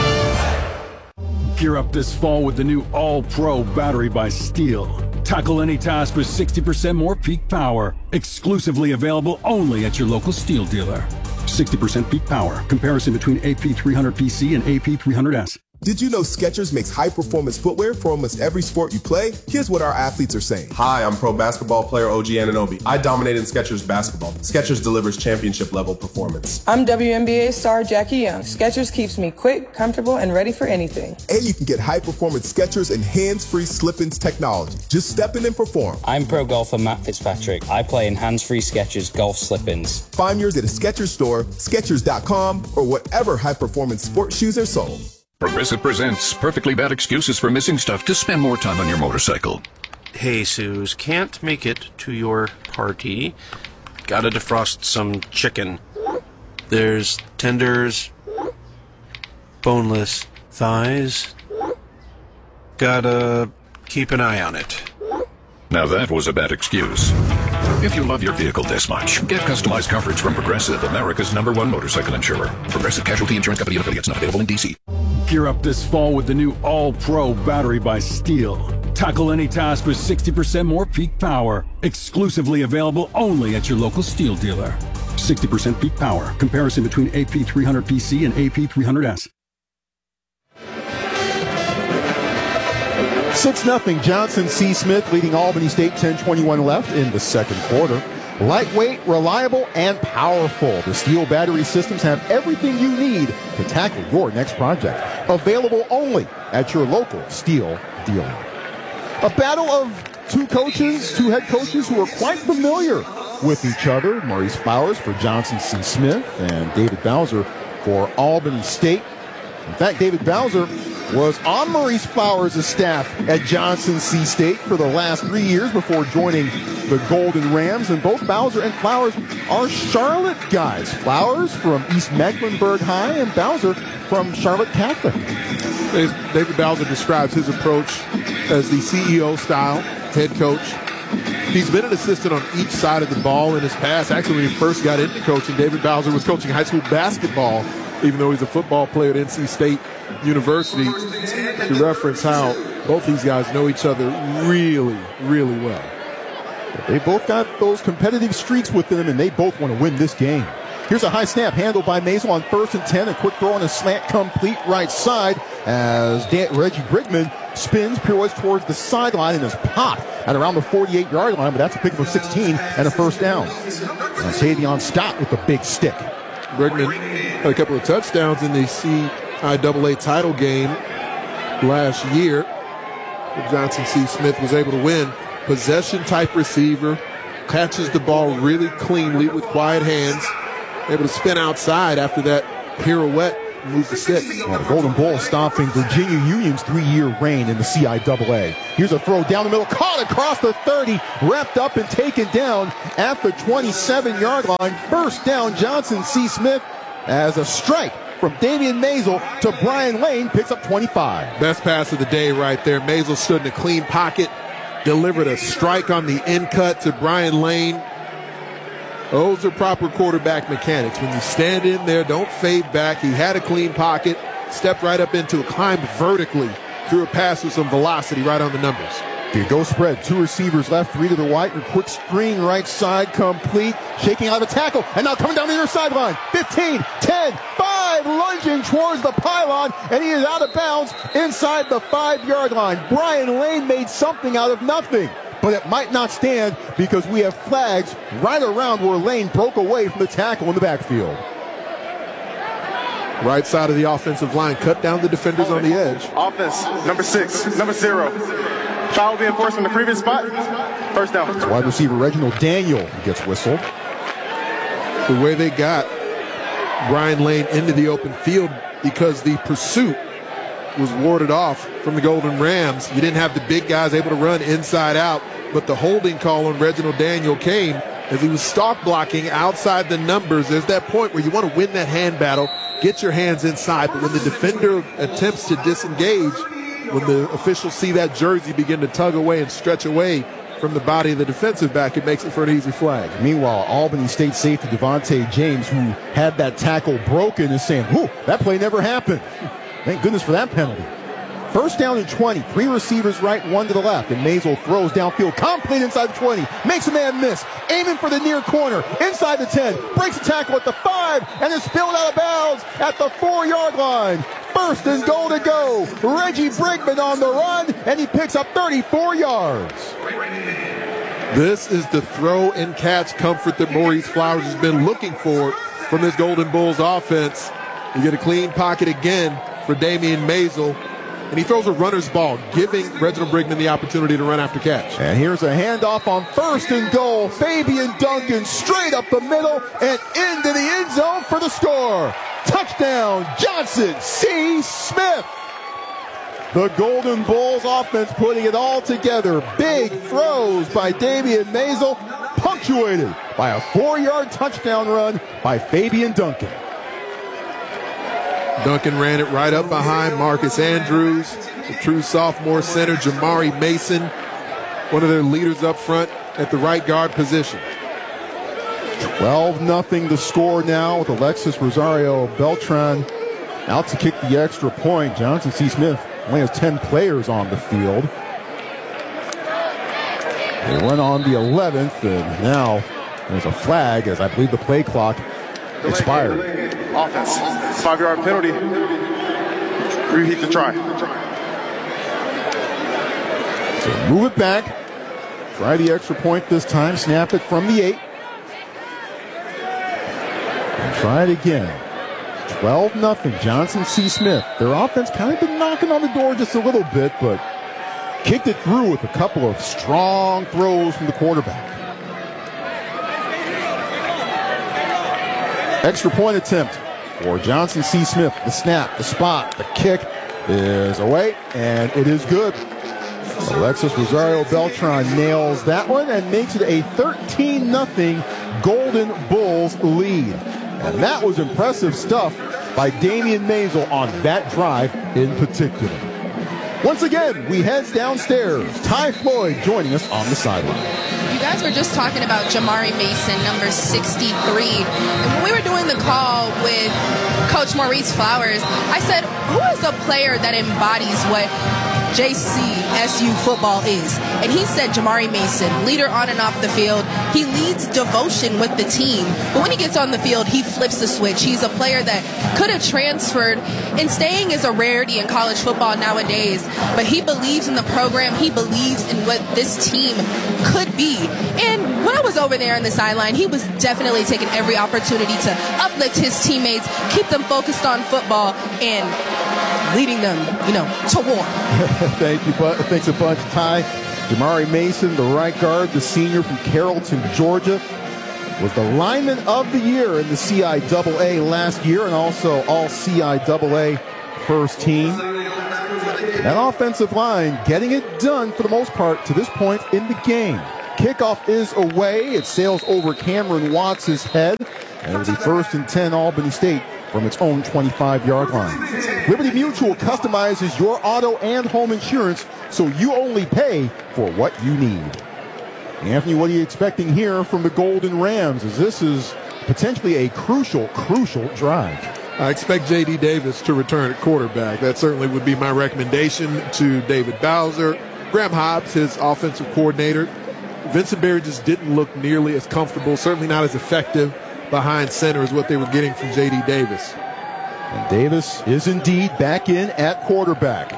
Gear up this fall with the new All-Pro battery by Steel. Tackle any task with 60% more peak power. Exclusively available only at your local Steel dealer. 60% peak power. Comparison between AP300PC and AP300S. Did you know Skechers makes high-performance footwear for almost every sport you play? Here's what our athletes are saying. Hi, I'm pro basketball player OG Anunoby. I dominate in Skechers basketball. Skechers delivers championship-level performance. I'm WNBA star Jackie Young. Skechers keeps me quick, comfortable, and ready for anything. And you can get high-performance Skechers and hands-free slip-ins technology. Just step in and perform. I'm pro golfer Matt Fitzpatrick. I play in hands-free Skechers golf slip-ins. Find yours at a Skechers store, Skechers.com, or whatever high-performance sports shoes are sold. Progressive presents perfectly bad excuses for missing stuff to spend more time on your motorcycle. Hey, Suze, can't make it to your party. Gotta defrost some chicken. There's tenders, boneless thighs. Gotta keep an eye on it. Now that was a bad excuse. If you love your vehicle this much, get customized coverage from Progressive, America's #1 motorcycle insurer. Progressive Casualty Insurance Company and affiliates, not available in D.C. Gear up this fall with the new All-Pro battery by Steel. Tackle any task with 60% more peak power. Exclusively available only at your local Steel dealer. 60% peak power. Comparison between AP300PC and AP300S. 6-0 Johnson C. Smith leading Albany State. 10:21 left in the second quarter. Lightweight, reliable, and powerful. The Steel battery systems have everything you need to tackle your next project. Available only at your local Steel dealer. A battle of two head coaches who are quite familiar with each other. Maurice Flowers for Johnson C. Smith and David Bowser for Albany State. In fact, David Bowser was on Maurice Flowers' staff at Johnson C. State for the last 3 years before joining the Golden Rams. And both Bowser and Flowers are Charlotte guys. Flowers from East Mecklenburg High and Bowser from Charlotte Catholic. David Bowser describes his approach as the CEO style head coach. He's been an assistant on each side of the ball in his past. Actually, when he first got into coaching, David Bowser was coaching high school basketball, even though he's a football player at NC State University, to reference how both these guys know each other really, really well. They both got those competitive streaks with them, and they both want to win this game. Here's a high snap handled by Maisel on 1st and 10. A quick throw on a slant complete right side as Reggie Brigman spins, pirouettes towards the sideline and is popped at around the 48-yard line, but that's a pickup of 16 and a first down. And Tavion Scott with the big stick. Brigman had a couple of touchdowns in the CIAA title game last year. Johnson C. Smith was able to win. Possession-type receiver, catches the ball really cleanly with quiet hands, able to spin outside after that pirouette, move the stick. The Golden Bulls stopping Virginia Union's 3-year reign in the CIAA. Here's a throw down the middle, caught across the 30, wrapped up and taken down at the 27-yard line. First down, Johnson C. Smith as a strike from Damian Maisel to Brian Lane picks up 25. Best pass of the day right there. Maisel stood in a clean pocket, delivered a strike on the end cut to Brian Lane. Those are proper quarterback mechanics. When you stand in there, don't fade back. He had a clean pocket, stepped right up into it, climbed vertically, threw a pass with some velocity right on the numbers. The go spread, 2 receivers left, 3 to the right, and quick screen right side complete, shaking out of a tackle, and now coming down the near sideline. 15, 10, 5, lunging towards the pylon, and he is out of bounds inside the 5-yard line. Brian Lane made something out of nothing, but it might not stand because we have flags right around where Lane broke away from the tackle in the backfield. Right side of the offensive line, cut down the defenders on the edge. Offense, number 6, number 0. Foul being forced from the previous spot. First down. It's wide receiver Reginald Daniel gets whistled. The way they got Brian Lane into the open field because the pursuit was warded off from the Golden Rams. You didn't have the big guys able to run inside out, but the holding call on Reginald Daniel came as he was stalk blocking outside the numbers. There's that point where you want to win that hand battle, get your hands inside, but when the defender attempts to disengage, when the officials see that jersey begin to tug away and stretch away from the body of the defensive back, it makes it for an easy flag. Meanwhile, Albany State safety Devontae James, who had that tackle broken, is saying, whoo, that play never happened. Thank goodness for that penalty. First down and 20, 3 receivers right, 1 to the left, and Maisel throws downfield, complete inside the 20, makes a man miss, aiming for the near corner, inside the 10, breaks the tackle at the 5, and is spilled out of bounds at the 4-yard line. First and goal to go. Reggie Brigman on the run, and he picks up 34 yards. This is the throw and catch comfort that Maurice Flowers has been looking for from this Golden Bulls offense. You get a clean pocket again for Damian Maisel, and he throws a runner's ball, giving Reginald Brigman the opportunity to run after catch. And here's a handoff on first and goal. Fabian Duncan straight up the middle and into the end zone for the score. Touchdown, Johnson C. Smith. The Golden Bulls offense putting it all together. Big throws by Damian Maisel, punctuated by a 4-yard touchdown run by Fabian Duncan. Duncan ran it right up behind Marcus Andrews, the true sophomore center, Jamari Mason, one of their leaders up front at the right guard position. 12-0 the score now with Alexis Rosario Beltran out to kick the extra point. Johnson C. Smith only has 10 players on the field. They run on the 11th, and now there's a flag as I believe the play clock expired. Offense, 5-yard penalty. Reheat the try. So move it back. Try the extra point this time. Snap it from the 8. And try it again. 12-0. Johnson C. Smith. Their offense kind of been knocking on the door just a little bit, but kicked it through with a couple of strong throws from the quarterback. Extra point attempt for Johnson C. Smith. The snap, the spot, the kick is away, and it is good. Alexis Rosario Beltran nails that one and makes it a 13-0 Golden Bulls lead. And that was impressive stuff by Damian Maisel on that drive in particular. Once again, we head downstairs. Ty Floyd joining us on the sideline. You guys were just talking about Jamari Mason, number 63. And when we were doing the call with Coach Maurice Flowers, I said, who is a player that embodies what JCSU football is. And he said Jamari Mason, leader on and off the field. He leads devotion with the team. But when he gets on the field, he flips the switch. He's a player that could have transferred. And staying is a rarity in college football nowadays. But he believes in the program. He believes in what this team could be. And when I was over there on the sideline, he was definitely taking every opportunity to uplift his teammates, keep them focused on football, and leading them, to war. Thank you. Thanks a bunch, Ty. Jamari Mason, the right guard, the senior from Carrollton, Georgia, was the lineman of the year in the CIAA last year and also all CIAA first team. That offensive line getting it done for the most part to this point in the game. Kickoff is away. It sails over Cameron Watts' head. And it'll be 1st and 10 Albany State from its own 25-yard line. Liberty Mutual customizes your auto and home insurance so you only pay for what you need. Anthony, what are you expecting here from the Golden Rams, as this is potentially a crucial drive? I expect J.D. Davis to return at quarterback. That certainly would be my recommendation to David Bowser. Graham Hobbs, his offensive coordinator. Vincent Berry just didn't look nearly as comfortable, certainly not as effective behind center as what they were getting from J.D. Davis. And Davis is indeed back in at quarterback.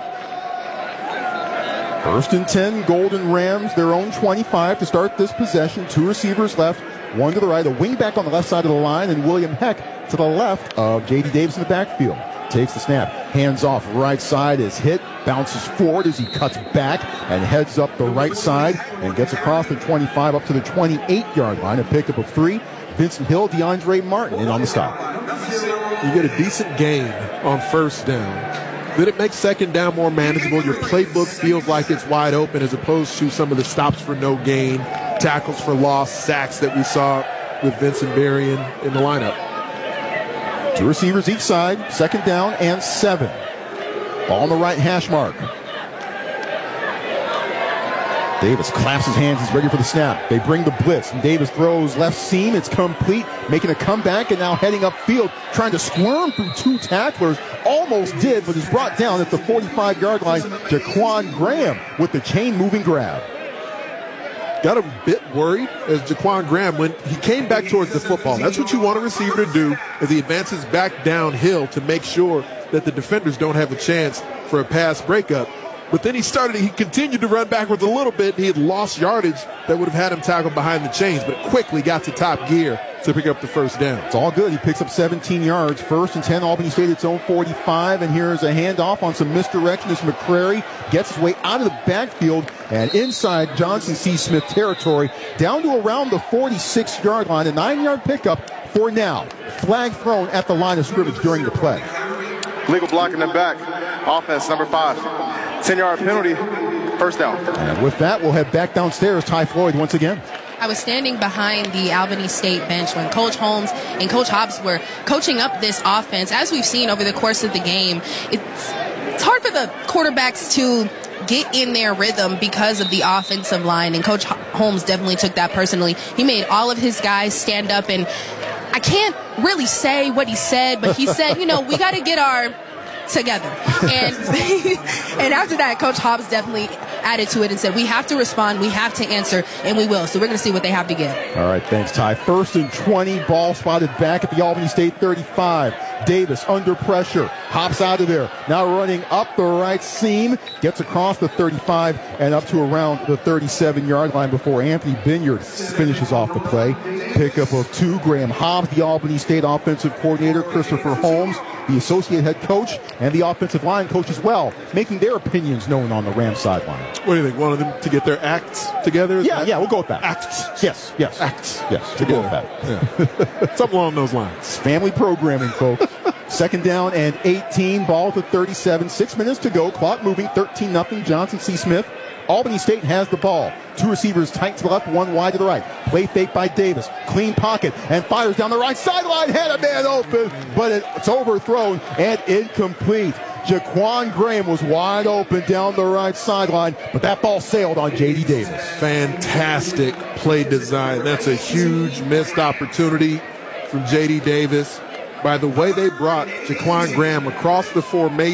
1st and 10, Golden Rams, their own 25 to start this possession. 2 receivers left, 1 to the right, a wingback on the left side of the line, and William Heck to the left of J.D. Davis in the backfield. Takes the snap, hands off, right side is hit, bounces forward as he cuts back and heads up the right side and gets across the 25 up to the 28-yard line. A pickup of 3. Vincent Hill, DeAndre Martin in on the stop. You get a decent gain on 1st down. Then it makes 2nd down more manageable. Your playbook feels like it's wide open as opposed to some of the stops for no gain, tackles for loss, sacks that we saw with Vincent Berry in the lineup. 2 receivers each side, 2nd down and 7. Ball on the right hash mark. Davis claps his hands. He's ready for the snap. They bring the blitz, and Davis throws left seam. It's complete, making a comeback, and now heading upfield, trying to squirm through 2 tacklers. Almost did, but is brought down at the 45-yard line. Jaquan Graham with the chain-moving grab. Got a bit worried as Jaquan Graham, when he came back towards the football. That's what you want a receiver to do as he advances back downhill to make sure that the defenders don't have a chance for a pass breakup. But then he continued to run backwards a little bit. He had lost yardage that would have had him tackled behind the chains, but quickly got to top gear to pick up the 1st down. It's all good. He picks up 17 yards. 1st and 10, Albany State, its own 45. And here's a handoff on some misdirection as McCrary gets his way out of the backfield and inside Johnson C. Smith territory, down to around the 46-yard line. A 9-yard pickup for now. Flag thrown at the line of scrimmage during the play. Legal block in the back. Offense, number 5. 10-yard penalty. 1st down. And with that, we'll head back downstairs. Ty Floyd once again. I was standing behind the Albany State bench when Coach Holmes and Coach Hobbs were coaching up this offense. As we've seen over the course of the game, it's hard for the quarterbacks to get in their rhythm because of the offensive line, and Coach Holmes definitely took that personally. He made all of his guys stand up, and I can't really say what he said, but he said, we got to get our together. And and after that, Coach Hobbs definitely added to it and said, we have to respond, we have to answer, and we will. So we're going to see what they have to give. All right, thanks, Ty. 1st and 20, ball spotted back at the Albany State 35. Davis under pressure, hops out of there, now running up the right seam, gets across the 35 and up to around the 37-yard line before Anthony Binyard finishes off the play. Pickup of 2, Graham Hobbs, the Albany State offensive coordinator, Christopher Holmes, the associate head coach, and the offensive line coach as well, making their opinions known on the Rams sideline. What do you think? One of them to get their acts together? Yeah, we'll go with that. Acts. Yes. Acts. Yes, to go with that. Yeah. Something along those lines. It's family programming, folks. 2nd down and 18, ball to 37, 6 minutes to go, clock moving, 13-0, Johnson C. Smith. Albany State has the ball. 2 receivers tight to the left, 1 wide to the right. Play fake by Davis. Clean pocket and fires down the right sideline. Had a man open, but it's overthrown and incomplete. Jaquan Graham was wide open down the right sideline, but that ball sailed on J.D. Davis. Fantastic play design. That's a huge missed opportunity from J.D. Davis. By the way they brought Jaquan Graham across the formation,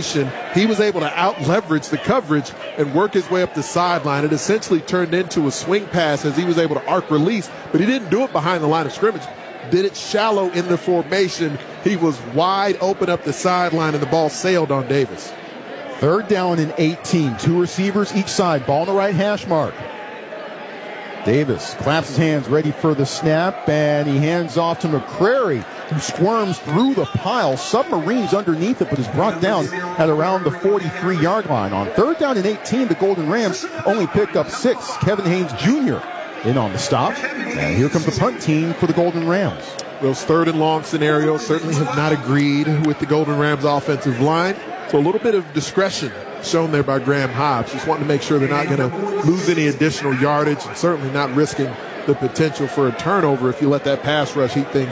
he was able to out-leverage the coverage and work his way up the sideline. It essentially turned into a swing pass as he was able to arc release, but he didn't do it behind the line of scrimmage. Did it shallow in the formation. He was wide open up the sideline, and the ball sailed on Davis. 3rd down and 18. 2 receivers each side. Ball on the right hash mark. Davis claps his hands, ready for the snap, and he hands off to McCrary, who squirms through the pile, submarines underneath it, but is brought down at around the 43-yard line. On 3rd down and 18, the Golden Rams only picked up 6. Kevin Haynes Jr. in on the stop. And here comes the punt team for the Golden Rams. Those 3rd and long scenarios certainly have not agreed with the Golden Rams offensive line. So a little bit of discretion shown there by Graham Hobbs. Just wanting to make sure they're not going to lose any additional yardage, and certainly not risking the potential for a turnover if you let that pass rush heat things